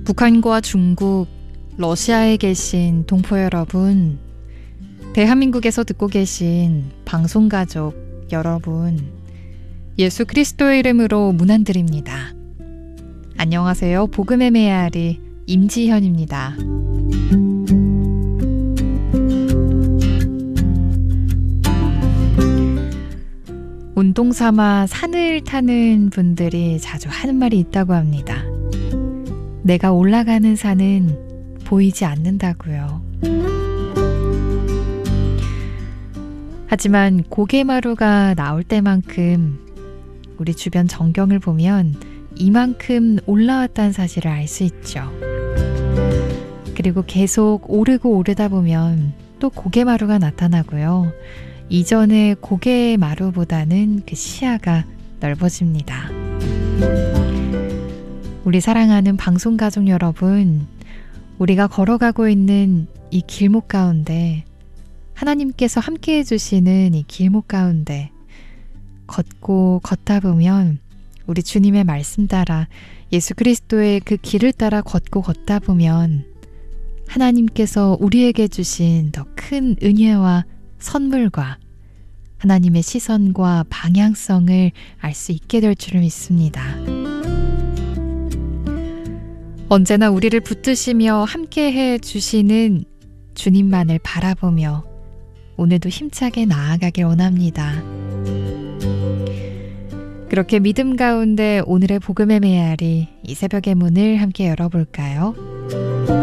북한과 중국, 러시아에 계신 동포 여러분, 대한민국에서 듣고 계신 방송가족 여러분, 예수 그리스도의 이름으로 문안드립니다. 안녕하세요. 복음의 메아리 임지현입니다. 운동 삼아 산을 타는 분들이 자주 하는 말이 있다고 합니다. 내가 올라가는 산은 보이지 않는다고요. 하지만 고개마루가 나올 때만큼 우리 주변 전경을 보면 이만큼 올라왔다는 사실을 알 수 있죠. 그리고 계속 오르고 오르다 보면 또 고개마루가 나타나고요. 이전의 고개마루보다는 그 시야가 넓어집니다. 우리 사랑하는 방송가족 여러분, 우리가 걸어가고 있는 이 길목 가운데, 하나님께서 함께 해주시는 이 길목 가운데 걷다 보면 우리 주님의 말씀 따라 예수 그리스도의 그 길을 따라 걷다 보면 하나님께서 우리에게 주신 더 큰 은혜와 선물과 하나님의 시선과 방향성을 알 수 있게 될 줄을 믿습니다. 언제나 우리를 붙드시며 함께해 주시는 주님만을 바라보며 오늘도 힘차게 나아가길 원합니다. 그렇게 믿음 가운데 오늘의 복음의 메아리, 이 새벽의 문을 함께 열어볼까요?